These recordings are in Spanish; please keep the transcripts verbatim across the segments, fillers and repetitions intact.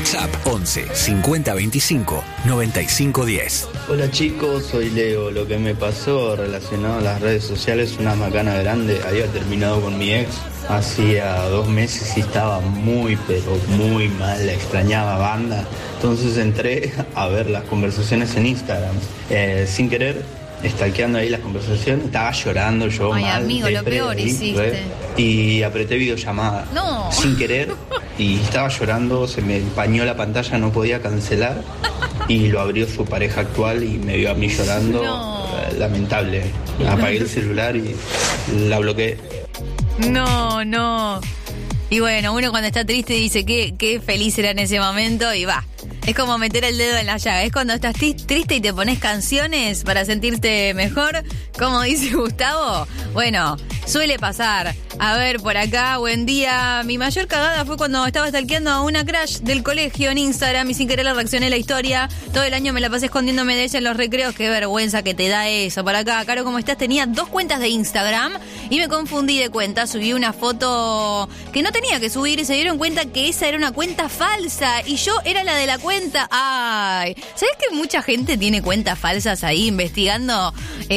WhatsApp once cincuenta veinticinco noventa y cinco diez. Hola chicos, soy Leo. Lo que me pasó relacionado a las redes sociales, una macana grande. Había terminado con mi ex hacía dos meses y estaba muy, pero muy mal. La extrañaba banda. Entonces entré a ver las conversaciones en Instagram. Eh, sin querer, stalkeando ahí las conversaciones, estaba llorando yo. Ay, mal, amigo, lo peor hiciste. Y apreté videollamada. No. Sin querer. Y estaba llorando, se me empañó la pantalla, no podía cancelar. Y lo abrió su pareja actual y me vio a mí llorando. No. Lamentable. Apagué el celular y la bloqueé. No, no. Y bueno, uno cuando está triste dice que qué feliz era en ese momento y va. Es como meter el dedo en la llaga. Es cuando estás t- triste y te pones canciones para sentirte mejor, como dice Gustavo. Bueno, suele pasar. A ver, por acá, buen día. Mi mayor cagada fue cuando estaba stalkeando a una crush del colegio en Instagram y sin querer le reaccioné la historia. Todo el año me la pasé escondiéndome de ella en los recreos. Qué vergüenza que te da eso. Por acá, Caro, ¿cómo estás? Tenía dos cuentas de Instagram y me confundí de cuenta. Subí una foto que no tenía que subir y se dieron cuenta que esa era una cuenta falsa y yo era la de la cuenta. Ay, ¿sabés que mucha gente tiene cuentas falsas ahí investigando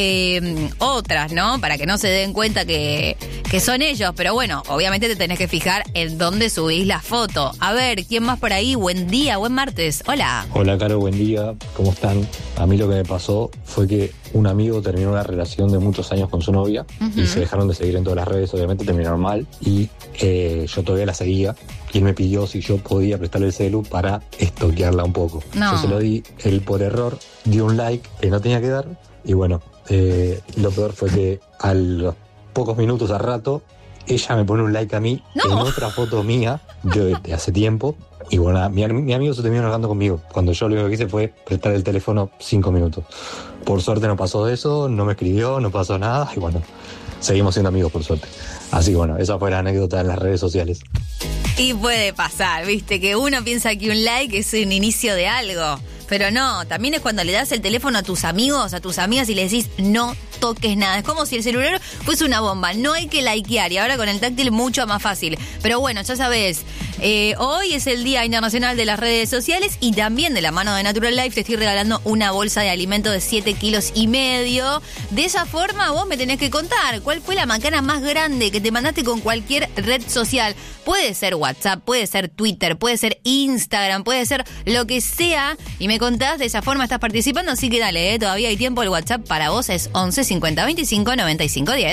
eh, otras, ¿no? Para que no se den cuenta que, que son ellos. Pero bueno, obviamente te tenés que fijar en dónde subís la foto. A ver, ¿quién más por ahí? Buen día, buen martes. Hola. Hola, Caro, buen día. ¿Cómo están? A mí lo que me pasó fue que un amigo terminó una relación de muchos años con su novia uh-huh. y se dejaron de seguir en todas las redes, obviamente terminaron mal y eh, yo todavía la seguía y él me pidió si yo podía prestarle el celu para estoquearla un poco. No. Yo se lo di, él por error dio un like que no tenía que dar y bueno, eh, lo peor fue que a los pocos minutos, al rato, ella me pone un like a mí no. en otra foto mía de, de hace tiempo. Y bueno, mi, mi amigo se terminó enojando conmigo. Cuando yo lo único que hice fue prestar el teléfono cinco minutos. Por suerte no pasó eso, no me escribió, no pasó nada. Y bueno, seguimos siendo amigos por suerte. Así que bueno, esa fue la anécdota en las redes sociales. Y puede pasar, viste, que uno piensa que un like es un inicio de algo. Pero no, también es cuando le das el teléfono a tus amigos, a tus amigas y le decís no toques nada. Es como si el celular fuese una bomba. No hay que likear y ahora con el táctil mucho más fácil. Pero bueno, ya sabes, eh, hoy es el Día Internacional de las Redes Sociales y también de la mano de Natural Life te estoy regalando una bolsa de alimento de siete kilos y medio. De esa forma vos me tenés que contar cuál fue la macana más grande que te mandaste con cualquier red social. Puede ser WhatsApp, puede ser Twitter, puede ser Instagram, puede ser lo que sea y me contás, de esa forma estás participando, así que dale, eh, todavía hay tiempo. El WhatsApp para vos es once cincuenta veinticinco noventa y cinco diez.